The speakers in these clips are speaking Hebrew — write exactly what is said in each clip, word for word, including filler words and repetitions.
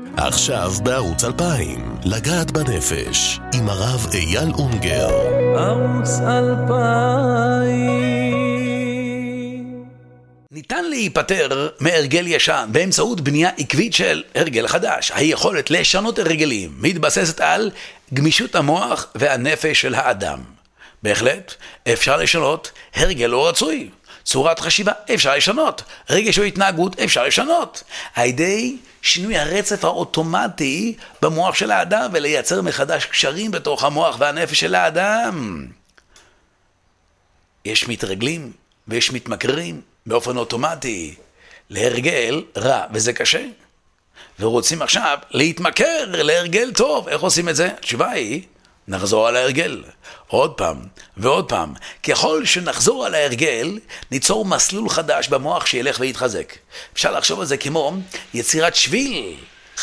עכשיו בערוץ אלפיים, לגעת בנפש, עם הרב אייל אונגר. ערוץ אלפיים. ניתן להיפטר מהרגל ישן באמצעות בנייה עקבית של הרגל חדש. היכולת לשנות הרגלים מתבססת על גמישות המוח והנפש של האדם. בהחלט, אפשר לשנות הרגל לא רצוי. צורת חשיבה אפשר לשנות, רגש או התנהגות אפשר לשנות, על ידי שינוי הרצף האוטומטי במוח של האדם ולייצר מחדש קשרים בתוך המוח והנפש של האדם. יש מתרגלים ויש מתמכרים באופן אוטומטי להרגל רע, וזה קשה. ורוצים עכשיו להתמכר להרגל טוב. איך עושים את זה? התשובה היא, נחזור על ההרגל. עוד פעם ועוד פעם. ככל שנחזור על ההרגל, ניצור מסלול חדש במוח שילך ויתחזק. אפשר לחשוב על זה כמו יצירת שביל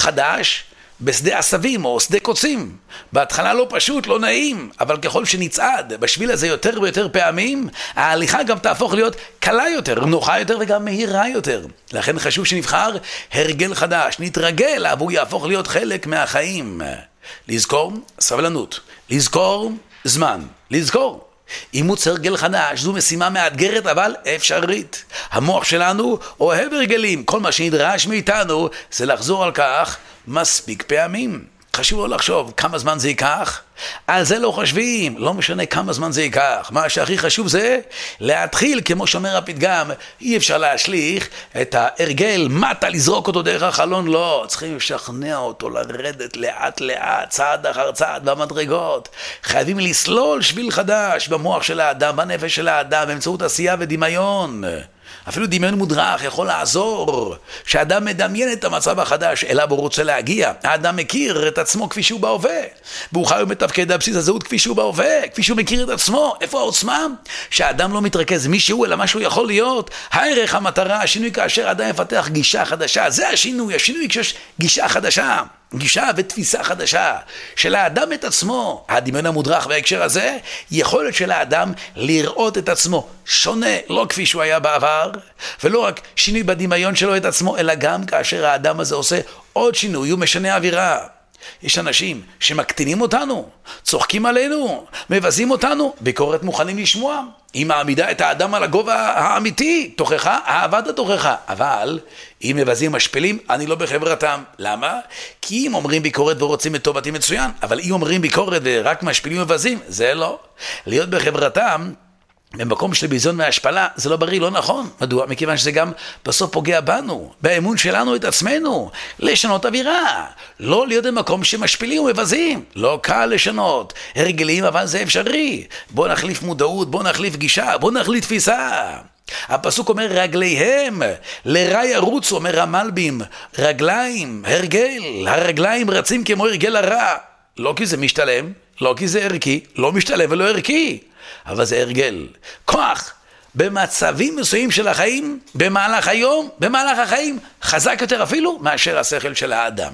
חדש בשדה עשבים או שדה קוצים. בהתחלה לא פשוט, לא נעים, אבל ככל שנצעד בשביל הזה יותר ויותר פעמים, ההליכה גם תהפוך להיות קלה יותר, נוחה יותר וגם מהירה יותר. לכן חשוב שנבחר הרגל חדש, נתרגל, והוא יהפוך להיות חלק מהחיים. לזכור סבלנות, לזכור זמן, לזכור אימוץ הרגל חדש. זו משימה מאתגרת אבל אפשרית. המוח שלנו אוהב הרגלים, כל מה שנדרש מאיתנו זה לחזור על כך מספיק פעמים. חשוב לא לחשוב כמה זמן זה ייקח, על זה לא חושבים, לא משנה כמה זמן זה ייקח. מה שהכי חשוב זה להתחיל, כמו שאומר הפתגם, אי אפשר להשליך את ההרגל מטה, לזרוק אותו דרך החלון, לא, צריכים לשכנע אותו לרדת לאט לאט, צעד אחר צעד במדרגות. חייבים לסלול שביל חדש במוח של האדם, בנפש של האדם, באמצעות עשייה ודמיון. אפילו דמיון מודרך יכול לעזור. שהאדם מדמיין את המצב החדש אליו הוא רוצה להגיע. האדם מכיר את עצמו כפי שהוא בהווה, והוא חי ומתפקד על בסיס הזהות כפי שהוא בהווה, כפי שהוא מכיר את עצמו. איפה העוצמה? שהאדם לא מתרכז מי שהוא אלא מה שהוא יכול להיות. הערך, המטרה, השינוי כאשר האדם יפתח גישה חדשה. זה השינוי, השינוי כשיש גישה חדשה, גישה ותפיסה חדשה של האדם את עצמו. הדמיון המודרך בהקשר הזה, יכולת של האדם לראות את עצמו שונה, לא כפי שהוא היה בעבר, ולא רק שינוי בדמיון שלו את עצמו, אלא גם כאשר האדם הזה עושה עוד שינוי, הוא משנה אווירה. יש אנשים שמקטינים אותנו, צוחקים עלינו, מבזים אותנו, ביקורת מוכנים לשמוע. היא מעמידה את האדם על הגובה האמיתי, תוכחה, אהבת התוכחה. אבל אם מבזים משפילים, אני לא בחברתם. למה? כי אם אומרים ביקורת ורוצים את טובתי מצוין, אבל אם אומרים ביקורת ורק משפילים מבזים, זה לא. להיות בחברתם במקום של ביזיון מהשפלה, זה לא בריא, לא נכון. מדוע? מכיוון שזה גם בסוף פוגע בנו, באמון שלנו את עצמנו. לשנות אווירה, לא להיות במקום שמשפילים ומבזים. לא קל לשנות הרגלים, אבל זה אפשרי. בוא נחליף מודעות, בוא נחליף גישה, בוא נחליף תפיסה. הפסוק אומר רגליהם לרע ירוצו, אומר המלבים, רגליים, הרגל, הרגליים רצים כמו הרגל הרע. לא כי זה משתלם, לא כי זה ערכי, לא משתלם ולא ערכי, אבל זה הרגל. כוח במצבים מסוימים של החיים, במהלך היום, במהלך החיים, חזק יותר אפילו מאשר השכל של האדם.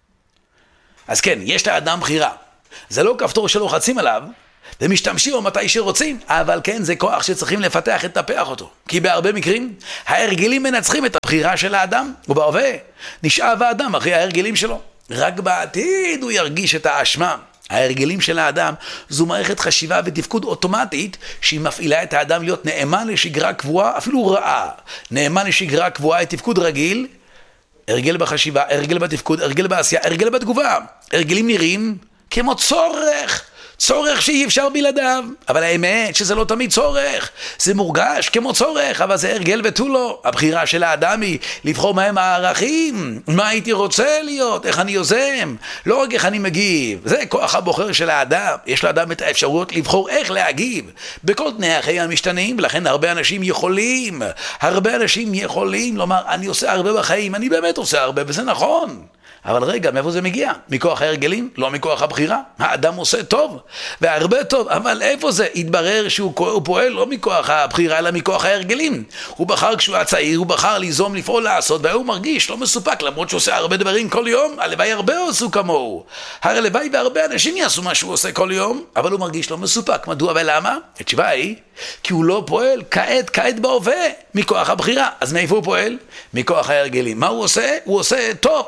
אז כן, יש לאדם בחירה. זה לא כפתור שלוחצים עליו ומשתמשים או מתי שרוצים, אבל כן, זה כוח שצריכים לפתח, לטפח אותו. כי בהרבה מקרים ההרגלים מנצחים את הבחירה של האדם, ובהווה נשאב האדם אחרי ההרגלים שלו. רק בעתיד הוא ירגיש את האשמה. ההרגלים של האדם זו מערכת חשיבה ותפקוד אוטומטית שהיא מפעילה את האדם להיות נאמן לשגרה קבועה, אפילו רעה. נאמן לשגרה קבועה היא תפקוד רגיל, הרגל בחשיבה, הרגל בתפקוד, הרגל בעשייה, הרגל בתגובה. הרגלים נראים כמו צורך, צורך שאי אפשר בלעדיו, אבל האמת שזה לא תמיד צורך, זה מורגש כמו צורך, אבל זה הרגל ותו לא. הבחירה של האדם היא לבחור מהם הערכים, מה הייתי רוצה להיות, איך אני יוזם, לא רק איך אני מגיב. זה כוח הבוחר של האדם. יש לאדם את האפשרות לבחור איך להגיב בכל תנאי החיים המשתנים, ולכן הרבה אנשים יכולים, הרבה אנשים יכולים לומר, אני עושה הרבה בחיים, אני באמת עושה הרבה, וזה נכון. אבל רגע, מאיפה זה מגיע? מכוח ההרגלים? לא מכוח הבחירה. האדם עושה טוב, והרבה טוב, אבל איפה זה? התברר שהוא פועל לא מכוח הבחירה, אלא מכוח ההרגלים. הוא בחר כשהוא היה צעיר, הוא בחר ליזום, לפעול, לעשות, והוא מרגיש לא מסופק, למרות שהוא עושה הרבה דברים כל יום. הלוואי הרבה עשו כמוהו. הלוואי והרבה אנשים יעשו מה שהוא עושה כל יום, אבל הוא מרגיש לא מסופק. מדוע ולמה? התשובה היא, כי הוא לא פועל כעת, כעת בהווה, מכוח הבחירה. אז מאיפה הוא פועל? מכוח ההרגלים. מה הוא עושה? הוא עושה טוב, אבל מה?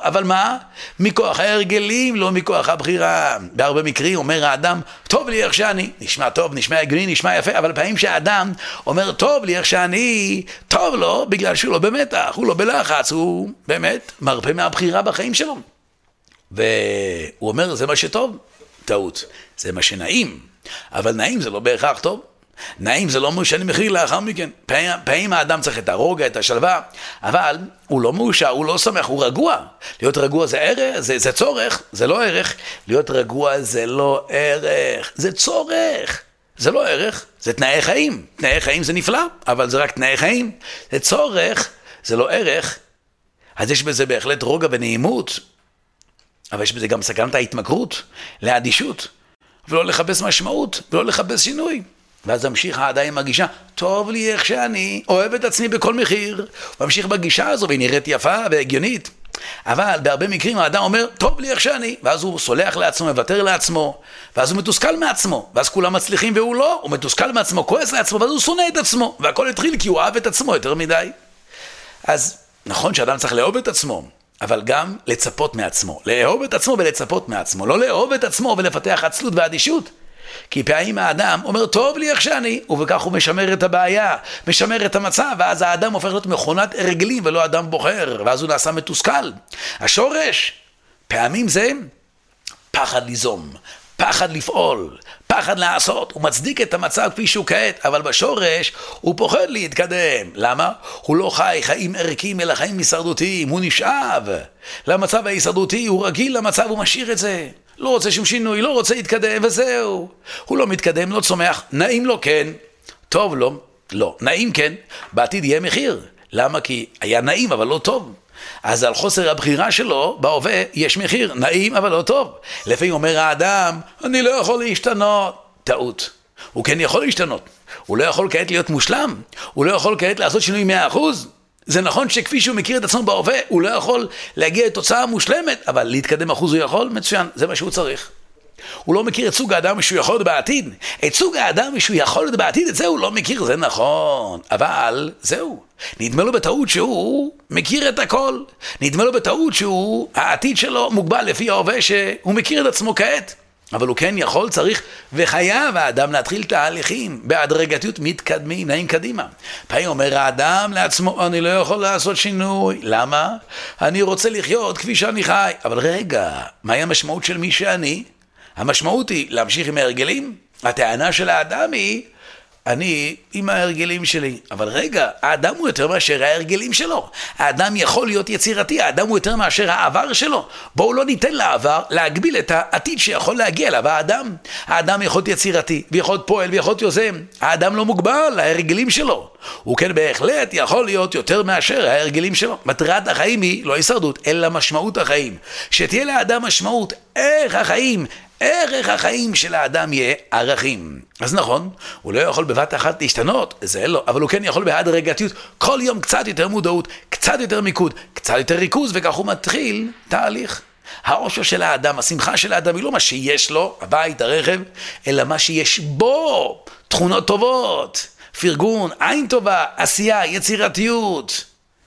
ממה? מכוח ההרגלים, לא מכוח הבחירה. בהרבה מקרים אומר האדם, טוב לי איך שאני, נשמע טוב, נשמע הגיוני, נשמע יפה, אבל פעמים שהאדם אומר, טוב לי איך שאני, טוב לו, בגלל שהוא לא במתח, הוא לא בלחץ, הוא באמת מרפא מהבחירה בחיים שלו. והוא אומר, זה מה שטוב, טעות, זה מה שנעים, אבל נעים זה לא בהכרח טוב. נעים זה לא משנה מחיר לאחר מכן. פעמים, פעמים האדם צריך את הרוגע, את השלווה, אבל הוא לא מאושר, הוא לא שמח, הוא רגוע. להיות רגוע זה ערך, זה, זה צורך, זה לא ערך. להיות רגוע זה לא ערך, זה צורך. זה לא ערך, זה תנאי חיים. תנאי חיים זה נפלא, אבל זה רק תנאי חיים. זה צורך, זה לא ערך. אז יש בזה בהחלט רוגע ונעימות, אבל יש בזה גם סכנת ההתמכרות, לאדישות, ולא לחפש משמעות, ולא לחפש שינוי. ואז המשיך האדם עם הגישה, טוב לי איך שאני, אוהב את עצמי בכל מחיר. הוא ממשיך בגישה הזו, והיא נראית יפה והגיונית. אבל בהרבה מקרים האדם אומר, טוב לי איך שאני, ואז הוא סולח לעצמו, מוותר לעצמו, ואז הוא מתוסכל מעצמו, ואז כולם מצליחים והוא לא, הוא מתוסכל מעצמו, כועס לעצמו, ואז הוא שונא את עצמו, והכל התחיל כי הוא אהב את עצמו יותר מדי. אז נכון שאדם צריך לאהוב את עצמו, אבל גם לצפות מעצמו, לאהוב את עצמו ולצפות מעצמו, לא לאהוב את עצמו ולפתח עצלות ואדישות. כי פעמים האדם אומר, טוב לי איך שאני, ובכך הוא משמר את הבעיה, משמר את המצב, ואז האדם הופך להיות מכונת הרגלים ולא אדם בוחר, ואז הוא נעשה מתוסכל. השורש, פעמים זה פחד ליזום, פחד לפעול, פחד לעשות. הוא מצדיק את המצב כפי שהוא כעת, אבל בשורש הוא פוחד להתקדם. למה? הוא לא חי חיים ערכיים אלא חיים הישרדותיים, הוא נשאב למצב ההישרדותי, הוא רגיל למצב, הוא משאיר את זה. לא רוצה שום שינוי, לא רוצה להתקדם, וזהו. הוא לא מתקדם, לא צומח, נעים לו כן, טוב לו, לא, נעים כן, בעתיד יהיה מחיר. למה? כי היה נעים אבל לא טוב. אז על חוסר הבחירה שלו בהווה יש מחיר, נעים אבל לא טוב. לפעמים אומר האדם, אני לא יכול להשתנות. טעות. הוא כן יכול להשתנות. הוא לא יכול כעת להיות מושלם. הוא לא יכול כעת לעשות שינוי מאה אחוז. זה נכון שכפי שהוא מכיר את עצמו בהווה, הוא לא יכול להגיע לתוצאה מושלמת, אבל להתקדם אחוז הוא יכול, מצוין, זה מה שהוא צריך. הוא לא מכיר את סוג האדם שהוא יכול להיות בעתיד. את סוג האדם שהוא יכול להיות בעתיד, את זה הוא לא מכיר, זה נכון. אבל זהו. נדמה לו בטעות שהוא מכיר את הכל. נדמה לו בטעות שהוא, העתיד שלו מוגבל לפי ההווה שהוא מכיר את עצמו כעת. אבל הוא כן יכול, צריך וחייב האדם להתחיל תהליכים בהדרגתיות מתקדמים, נעים קדימה. פעמים אומר האדם לעצמו, אני לא יכול לעשות שינוי. למה? אני רוצה לחיות כפי שאני חי. אבל רגע, מהי המשמעות של מי שאני? המשמעות היא להמשיך עם ההרגלים. הטענה של האדם היא, אני עם ההרגלים שלי. אבל רגע, האדם הוא יותר מאשר ההרגלים שלו. האדם יכול להיות יצירתי, האדם הוא יותר מאשר העבר שלו. בואו לא ניתן לעבר להגביל את העתיד שיכול להגיע אליו. האדם, האדם יכול להיות יצירתי, ויכול להיות פועל, ויכול להיות יוזם. האדם לא מוגבל להרגלים שלו. הוא כן בהחלט יכול להיות יותר מאשר ההרגלים שלו. מטרת החיים היא לא הישרדות, אלא משמעות החיים. שתהיה לאדם משמעות, איך החיים, ערך החיים של האדם יהיה ערכים. אז נכון, הוא לא יכול בבת אחת להשתנות, זה לא, אבל הוא כן יכול בהדרגתיות, כל יום קצת יותר מודעות, קצת יותר מיקוד, קצת יותר ריכוז, וכך הוא מתחיל תהליך. האושר של האדם, השמחה של האדם היא לא מה שיש לו, הבית, הרכב, אלא מה שיש בו, תכונות טובות, פרגון, עין טובה, עשייה, יצירתיות.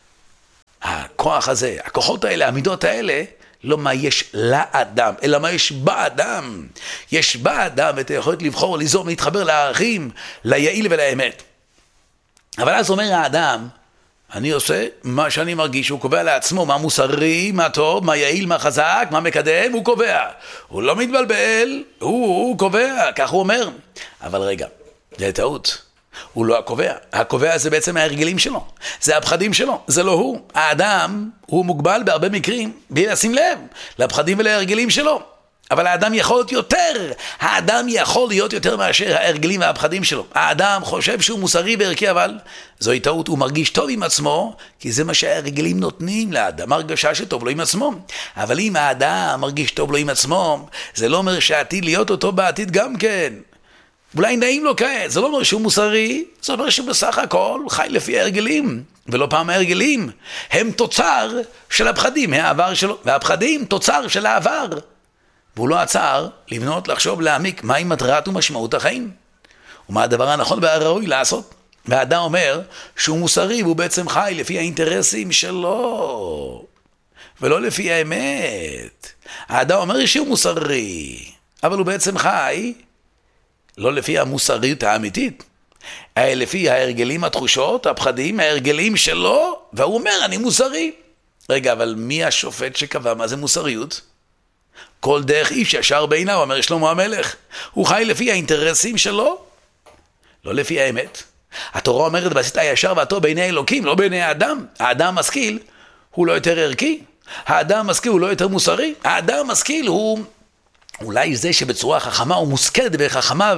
הכוח הזה, הכוחות האלה, המידות האלה, לא מה יש לאדם, אלא מה יש באדם. יש באדם את היכולת לבחור, ליזום, להתחבר לערכים, ליעיל ולאמת. אבל אז אומר האדם, אני עושה מה שאני מרגיש, הוא קובע לעצמו מה מוסרי, מה טוב, מה יעיל, מה חזק, מה מקדם, הוא קובע. הוא לא מתבלבל, הוא, הוא קובע, כך הוא אומר. אבל רגע, זה טעות. הוא לא הקובע. הקובע זה בעצם ההרגלים שלו. זה הפחדים שלו. זה לא הוא. האדם הוא מוגבל בהרבה מקרים, בלי לשים לב, לפחדים ולהרגלים שלו. אבל האדם יכול להיות יותר. האדם יכול להיות יותר מאשר ההרגלים והפחדים שלו. האדם חושב שהוא מוסרי וערכי, אבל זוהי טעות. הוא מרגיש טוב עם עצמו, כי זה מה שההרגלים נותנים לאדם. הרגשה שטוב לו עם עצמו. אבל אם האדם מרגיש טוב לו עם עצמו, זה לא אומר שעתיד להיות אותו בעתיד גם כן. אולי נעים לו כעת, זה לא אומר שהוא מוסרי, זה אומר שהוא בסך הכל חי לפי ההרגלים, ולא פעם ההרגלים הם תוצר של הפחדים מהעבר שלו, והפחדים תוצר של העבר. והוא לא עצר לבנות, לחשוב, להעמיק מהי מטרת ומשמעות החיים, ומה הדבר הנכון והראוי לעשות. והאדם אומר שהוא מוסרי, והוא בעצם חי לפי האינטרסים שלו. ולא לפי האמת. האדם אומר שהוא מוסרי, אבל הוא בעצם חי לא לפי המוסריות האמיתית, אלא לפי ההרגלים, התחושות, הפחדים, ההרגלים שלו, והוא אומר, אני מוסרי. רגע, אבל מי השופט שקבע מה זה מוסריות? כל דרך איש ישר בעיניו, אומר שלמה המלך. הוא חי לפי האינטרסים שלו, לא לפי האמת. התורה אומרת, ועשית הישר והטוב בעיני אלוקים, לא בעיני האדם. האדם משכיל הוא לא יותר ערכי, האדם משכיל הוא לא יותר מוסרי, האדם משכיל הוא אולי זה שבצורה חכמה ומושכלת וחכמה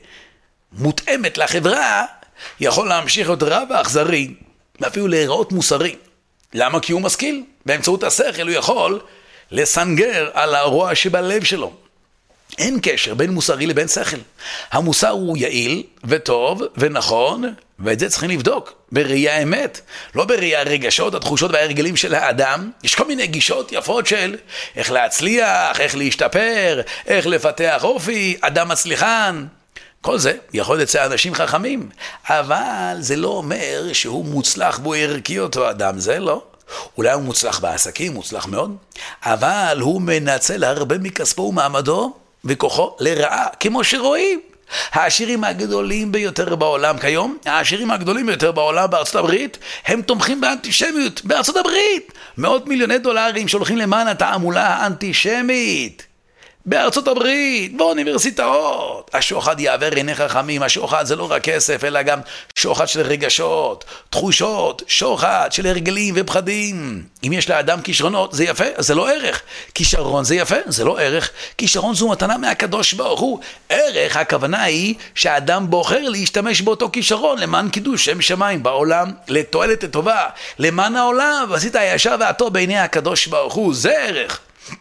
ומותאמת לחברה, יכול להמשיך להיות רע ואכזרי, ואפילו להיראות מוסרי. למה? כי הוא משכיל. באמצעות השכל הוא יכול לסנגר על הרוע שבלב שלו. אין קשר בין מוסרי לבין שכל. המוסר הוא יעיל וטוב ונכון, ואת זה צריכים לבדוק בראייה האמת, לא בראייה הרגשות, התחושות וההרגלים של האדם. יש כל מיני גישות יפות של איך להצליח, איך להשתפר, איך לפתח אופי, אדם מצליחן. כל זה יכול להיות אצל אנשים חכמים, אבל זה לא אומר שהוא מוצלח בו ערכי אותו אדם, זה לא. אולי הוא מוצלח בעסקים, מוצלח מאוד, אבל הוא מנצל הרבה מכספו ומעמדו וכוחו לרעה, כמו שרואים. העשירים הגדולים ביותר בעולם כיום, העשירים הגדולים ביותר בעולם בארצות הברית, הם תומכים באנטישמיות בארצות הברית. מאות מיליוני דולרים שהולכים למען התעמולה האנטישמית בארצות הברית, באוניברסיטאות. השוחד יעבר עיני חכמים. השוחד זה לא רק כסף, אלא גם שוחד של רגשות, תחושות, שוחד של הרגלים ופחדים. אם יש לאדם כישרונות, זה יפה, זה לא ערך. כישרון זה יפה, זה לא ערך. כישרון זו מתנה מהקדוש ברוך הוא. ערך, הכוונה היא שהאדם בוחר להשתמש באותו כישרון למען קידוש שם שמיים בעולם, לתועלת לטובה, למען העולם, ועשית הישר והטוב בעיני הקדוש ברוך הוא. זה ערך.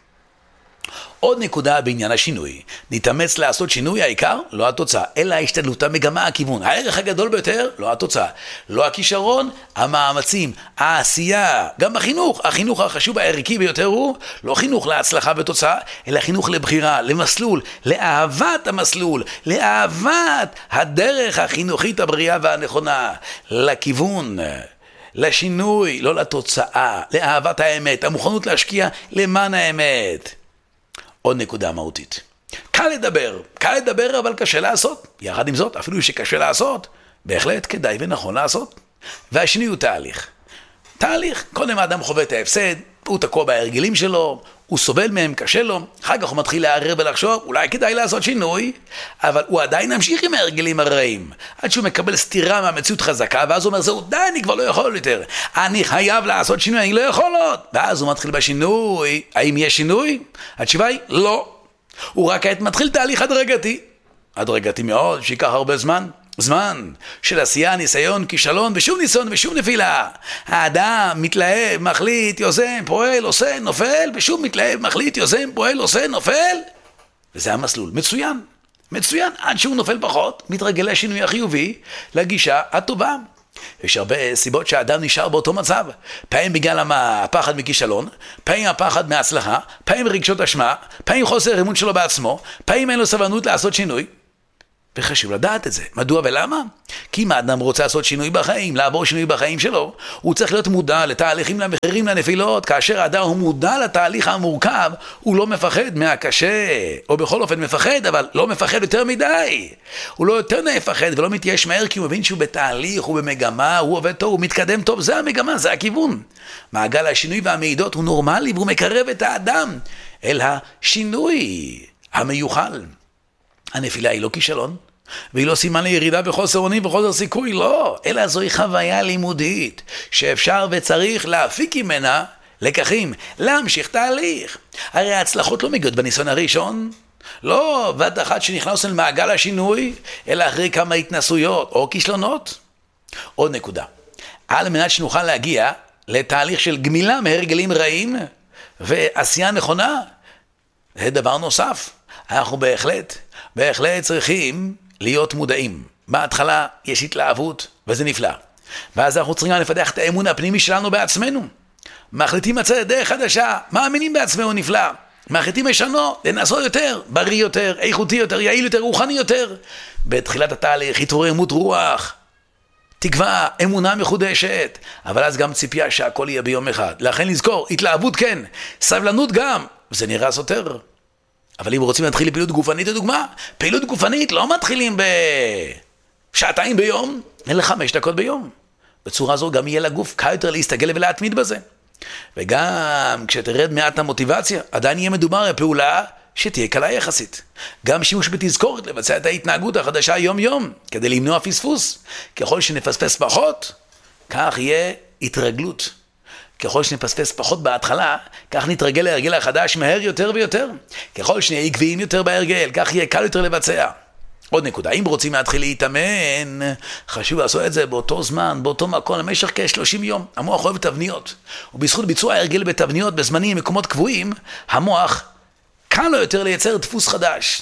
עוד נקודה בעניין השינוי. נתאמץ לעשות שינוי, העיקר לא התוצאה, אלא ההשתדלות, המגמה, הכיוון. הערך הגדול ביותר, לא התוצאה. לא הכישרון, המאמצים, העשייה. גם בחינוך, החינוך החשוב הערכי ביותר הוא לא חינוך להצלחה ותוצאה, אלא חינוך לבחירה, למסלול, לאהבת המסלול, לאהבת הדרך החינוכית הבריאה והנכונה, לכיוון, לשינוי, לא לתוצאה, לאהבת האמת, המוכנות להשקיע למען האמת. עוד נקודה מהותית. קל לדבר, קל לדבר אבל קשה לעשות. יחד עם זאת, אפילו שקשה לעשות, בהחלט כדאי ונכון לעשות. והשני הוא תהליך. תהליך, קודם האדם חווה את ההפסד, הוא תקוע בהרגלים שלו, הוא סובל מהם, קשה לו, אחר כך הוא מתחיל לערער ולחשוב, אולי כדאי לעשות שינוי, אבל הוא עדיין ממשיך עם ההרגלים הרעים, עד שהוא מקבל סתירה מהמציאות חזקה, ואז הוא אומר, זהו די, אני כבר לא יכול יותר, אני חייב לעשות שינוי, אני לא יכול עוד, ואז הוא מתחיל בשינוי. האם יש שינוי? התשובה היא, לא. הוא רק כעת מתחיל תהליך הדרגתי, הדרגתי מאוד, שיקח הרבה זמן, זמן של עשייה, ניסיון, כישלון, ושום ניסיון ושום נפילה. האדם מתלהב, מחליט, יוזם, פועל, עושה, נופל, ושום מתלהב, מחליט, יוזם, פועל, עושה, נופל. וזה המסלול. מצוין, מצוין. עד שהוא נופל פחות, מתרגל לשינוי החיובי, לגישה הטובה. יש הרבה סיבות שהאדם נשאר באותו מצב. פעמים בגלל הפחד מכישלון, פעמים הפחד מהצלחה, פעמים רגשות אשמה, פעמים חוסר אמון שלו בעצמו, פעמים אין לו סבלנות לעשות שינוי. וחשוב לדעת את זה. מדוע ולמה? כי אם האדם רוצה לעשות שינוי בחיים, לעבור שינוי בחיים שלו, הוא צריך להיות מודע לתהליכים, למחירים, לנפילות. כאשר האדם הוא מודע לתהליך המורכב, הוא לא מפחד מהקשה, או בכל אופן מפחד, אבל לא מפחד יותר מדי. הוא לא יותר מפחד ולא מתייאש מהר, כי הוא מבין שהוא בתהליך, הוא במגמה, הוא עובד טוב, הוא מתקדם טוב. זה המגמה, זה הכיוון. מעגל השינוי והמעידות הוא נורמלי, והוא מקרב את האדם אל השינוי המיוחל. הנפילה היא לא כישלון, והיא לא סימן לירידה וחוסר אונים וחוסר סיכוי, לא, אלא זוהי חוויה לימודית, שאפשר וצריך להפיק ממנה לקחים, להמשיך תהליך. הרי ההצלחות לא מגיעות בניסיון הראשון, לא בת אחת שנכנס אל מעגל השינוי, אלא אחרי כמה התנסויות או כישלונות. עוד נקודה, על מנת שנוכל להגיע לתהליך של גמילה מהרגלים רעים ועשייה נכונה, זה דבר נוסף. אנחנו בהחלט, בהחלט צריכים להיות מודעים. בהתחלה יש התלהבות, וזה נפלא. ואז אנחנו צריכים לפתח את האמון הפנימי שלנו בעצמנו. מחליטים לצאת דרך חדשה, מאמינים בעצמנו, נפלא. מחליטים לשנות, לנסות יותר, בריא יותר, איכותי יותר, יעיל יותר, רוחני יותר. בתחילת התהליך, התעוררות רוח, תקווה, אמונה מחודשת, אבל אז גם ציפייה שהכל יהיה ביום אחד. לכן לזכור, התלהבות כן, סבלנות גם, זה נראה סותר. אבל אם רוצים להתחיל פעילות גופנית, לדוגמה, פעילות גופנית לא מתחילים בשעתיים ביום, אלא חמש דקות ביום. בצורה זו גם יהיה לגוף קל יותר להסתגל ולהתמיד בזה. וגם כשתרד מעט המוטיבציה, עדיין יהיה מדובר בפעולה שתהיה קלה יחסית. גם שימוש בתזכורת לבצע את ההתנהגות החדשה יום-יום, כדי למנוע פספוס. ככל שנפספס פחות, כך יהיה התרגלות. ככל שנפספס פחות בהתחלה, כך נתרגל להרגל החדש מהר יותר ויותר. ככל שנהיה עקביים יותר בהרגל, כך יהיה קל יותר לבצע. עוד נקודה, אם רוצים להתחיל להתאמן, חשוב לעשות את זה באותו זמן, באותו מקום, למשך כ-שלושים יום. המוח אוהב תבניות, ובזכות ביצוע ההרגל בתבניות בזמנים מקומות קבועים, המוח קל לו יותר לייצר דפוס חדש.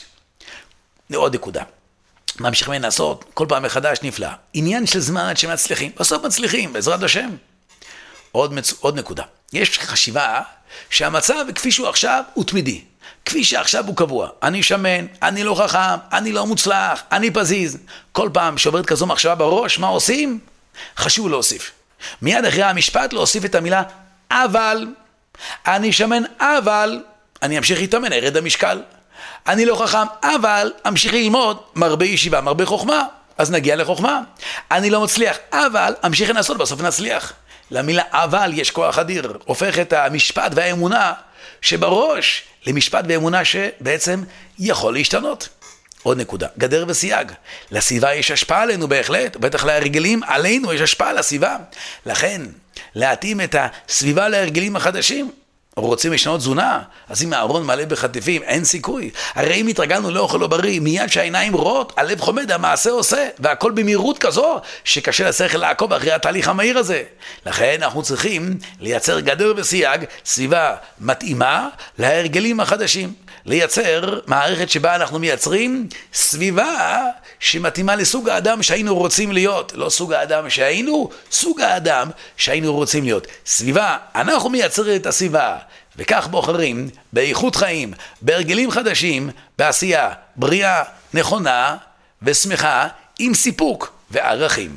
עוד נקודה, ממשיכים לעשות כל פעם מחדש נפלא. עניין של זמן עד שמצליחים, בסוף מצליחים, בעזרת השם. עוד, מצ... עוד נקודה, יש חשיבה שהמצב כפי שהוא עכשיו הוא תמידי. כפי שעכשיו הוא קבוע, אני שמן, אני לא חכם, אני לא מוצלח, אני פזיז. כל פעם שעוברת כזו מחשבה בראש, מה עושים? חשוב להוסיף. מיד אחרי המשפט להוסיף את המילה אבל. אני שמן אבל, אני אמשיך להתאמן, ארד המשקל. אני לא חכם אבל, אמשיך ללמוד, מרבה ישיבה, מרבה חוכמה, אז נגיע לחוכמה. אני לא מצליח אבל, אמשיך לנסות, בסוף נצליח. למילה אבל יש כוח אדיר, הופך את המשפט והאמונה שבראש למשפט ואמונה שבעצם יכול להשתנות. עוד נקודה, גדר וסייג. לסביבה יש השפעה עלינו בהחלט, בטח להרגלים עלינו יש השפעה על הסביבה. לכן, להתאים את הסביבה להרגלים החדשים. רוצים לשנות תזונה, אז אם הארון מלא בחטיפים, אין סיכוי. הרי אם התרגלנו לאוכל לא בריא, מיד שהעיניים רואות, הלב חומד, המעשה עושה, והכל במהירות כזו, שקשה לשכל לעקוב אחרי התהליך המהיר הזה. לכן אנחנו צריכים לייצר גדר וסייג, סביבה מתאימה להרגלים החדשים. לייצר מערכת שבה אנחנו מייצרים סביבה שמתאימה לסוג האדם שהיינו רוצים להיות. לא סוג האדם שהיינו, סוג האדם שהיינו רוצים להיות. סביבה, אנחנו מייצרים את הסביבה. וכך בוחרים באיכות חיים, בהרגלים חדשים, בעשייה בריאה, נכונה ושמחה, עם סיפוק וערכים.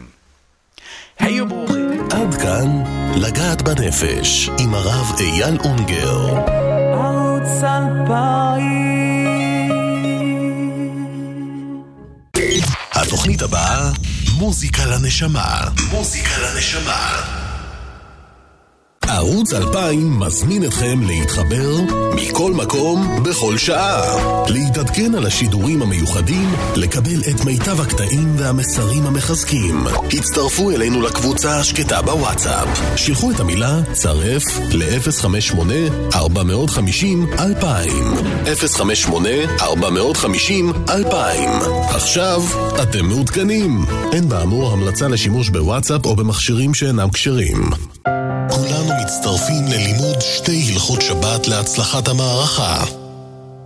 היו ברוכים. עד כאן לגעת בנפש עם הרב אייל אונגר. ערוץ אלפיים. התוכנית הבאה, מוזיקה לנשמה. מוזיקה לנשמה. ערוץ אלפיים מזמין אתכם להתחבר מכל מקום בכל שעה, להתעדכן על השידורים המיוחדים, לקבל את מיטב הקטעים והמסרים המחזקים. הצטרפו אלינו לקבוצה השקטה בוואטסאפ, שלחו את המילה צרף ל-אפס חמש שמונה ארבע חמש אפס אלפיים אפס חמש שמונה ארבע חמש אפס אלפיים. עכשיו אתם מעודכנים. אין באמור המלצה לשימוש בוואטסאפ או במכשירים שאינם כשרים. כולנו מצטרפים ללימוד שתי הלכות שבת להצלחת המערכה.